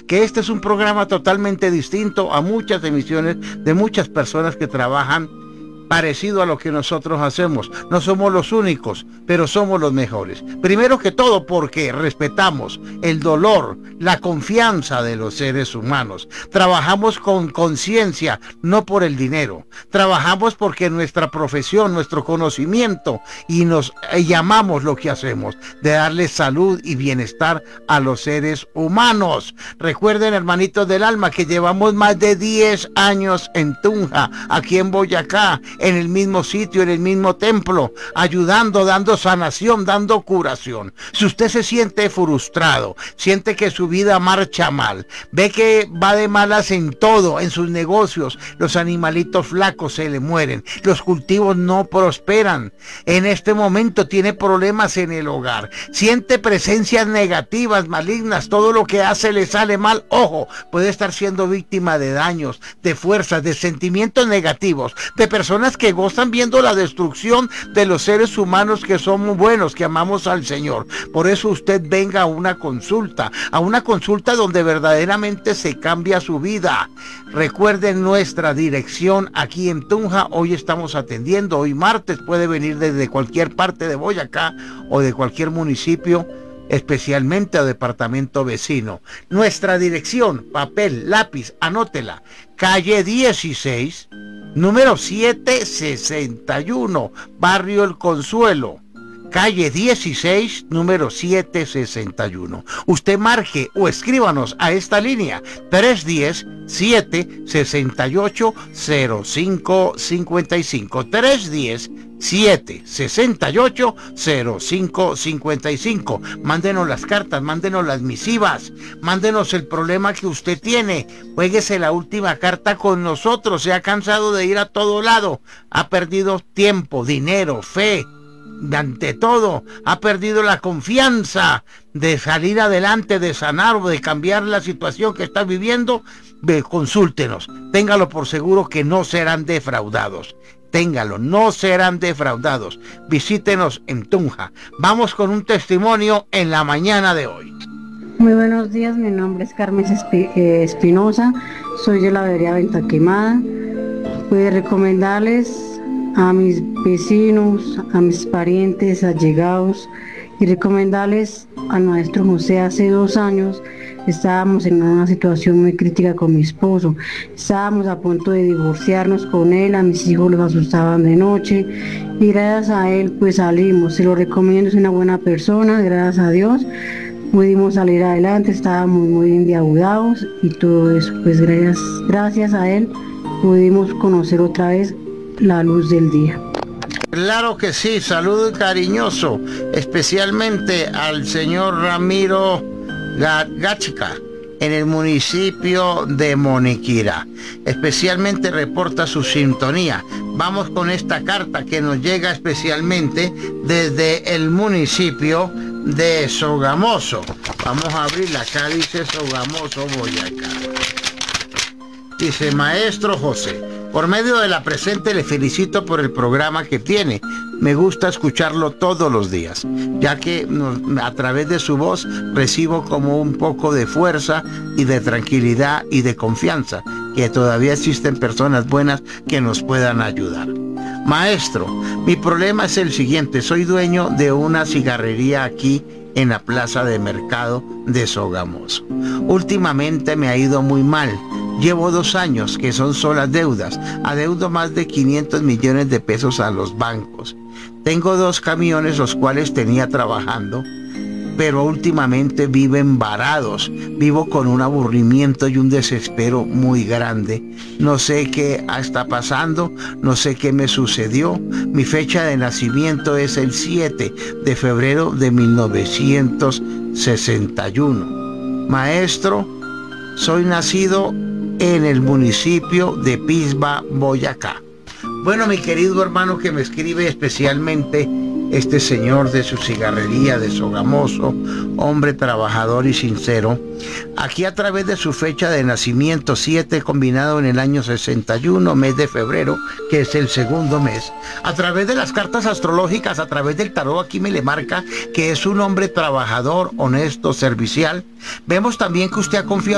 que este es un programa totalmente distinto a muchas emisiones de muchas personas que trabajan parecido a lo que nosotros hacemos. No somos los únicos, pero somos los mejores. Primero que todo porque respetamos el dolor, la confianza de los seres humanos. Trabajamos con conciencia, no por el dinero. Trabajamos porque nuestra profesión, nuestro conocimiento, y nos llamamos lo que hacemos, de darle salud y bienestar a los seres humanos. Recuerden, hermanitos del alma, que llevamos más de 10 años en Tunja, aquí en Boyacá, en el mismo sitio, en el mismo templo, ayudando, dando sanación, dando curación. Si usted se siente frustrado, siente que su vida marcha mal, ve que va de malas en todo, en sus negocios, los animalitos flacos se le mueren, los cultivos no prosperan, en este momento tiene problemas en el hogar, siente presencias negativas, malignas, todo lo que hace le sale mal, ojo, puede estar siendo víctima de daños, de fuerzas, de sentimientos negativos, de personas que gozan viendo la destrucción de los seres humanos que somos buenos, que amamos al Señor. Por eso usted venga a una consulta donde verdaderamente se cambia su vida. Recuerden nuestra dirección aquí en Tunja. Hoy estamos atendiendo, hoy martes, puede venir desde cualquier parte de Boyacá o de cualquier municipio, especialmente a departamento vecino. Nuestra dirección, papel, lápiz, anótela: calle 16, número 761, Barrio El Consuelo. Calle 16, número 761. Usted marque o escríbanos a esta línea: 310-768-0555. 310-768-0555. Mándenos las cartas, mándenos las misivas, mándenos el problema que usted tiene. Juéguese la última carta con nosotros. Se ha cansado de ir a todo lado. Ha perdido tiempo, dinero, fe. Ante todo, ha perdido la confianza de salir adelante, de sanar o de cambiar la situación que está viviendo. Consúltenos. Téngalo por seguro que no serán defraudados. Téngalo, no serán defraudados. Visítenos en Tunja. Vamos con un testimonio en la mañana de hoy. Muy buenos días, mi nombre es Carmen Espinosa, soy de la vereda Venta Quemada. Puedo recomendarles a mis vecinos, a mis parientes, allegados, y recomendarles al maestro José. Hace 2 años estábamos en una situación muy crítica con mi esposo, estábamos a punto de divorciarnos con él, a mis hijos los asustaban de noche, y gracias a él pues salimos. Se lo recomiendo, es una buena persona, gracias a Dios pudimos salir adelante, estábamos muy endeudados y todo eso, pues gracias a él pudimos conocer otra vez la luz del día. Claro que sí, saludo cariñoso, especialmente al señor Ramiro Gachica, en el municipio de Moniquira. Especialmente reporta su sintonía. Vamos con esta carta que nos llega especialmente desde el municipio de Sogamoso. Vamos a abrirla, acá dice Sogamoso, Boyacá. Dice: maestro José, por medio de la presente le felicito por el programa que tiene. Me gusta escucharlo todos los días, ya que a través de su voz recibo como un poco de fuerza y de tranquilidad y de confianza, que todavía existen personas buenas que nos puedan ayudar. Maestro, mi problema es el siguiente. Soy dueño de una cigarrería aquí en la plaza de mercado de Sogamoso. Últimamente me ha ido muy mal. Llevo 2 años que son solas deudas. Adeudo más de 500 millones de pesos a los bancos. Tengo 2 camiones los cuales tenía trabajando, pero últimamente viven varados. Vivo con un aburrimiento y un desespero muy grande. No sé qué está pasando, no sé qué me sucedió. Mi fecha de nacimiento es el 7 de febrero de 1961. Maestro, soy nacido en el municipio de Pisba, Boyacá. Bueno, mi querido hermano que me escribe especialmente, este señor de su cigarrería de Sogamoso, hombre trabajador y sincero, aquí a través de su fecha de nacimiento, 7 combinado en el año 61, mes de febrero, que es el segundo mes, a través de las cartas astrológicas, a través del tarot, aquí me le marca que es un hombre trabajador, honesto, servicial. Vemos también que usted ha confiado